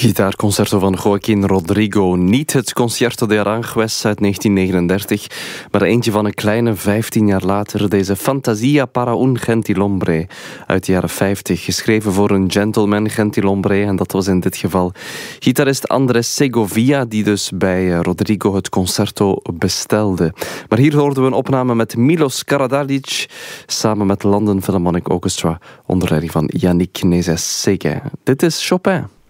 Gitaarconcerto van Joaquín Rodrigo. Niet het Concierto de Aranjuez uit 1939, maar eentje van een kleine 15 jaar later. Deze Fantasia para un gentilhombre uit de jaren 50. Geschreven voor een gentleman gentilhombre, en dat was in dit geval gitarist Andrés Segovia, die dus bij Rodrigo het concerto bestelde. Maar hier hoorden we een opname met Milos Karadzic samen met London Philharmonic Orchestra onder leiding van Yannick Nézet-Séguin. Dit is Chopin.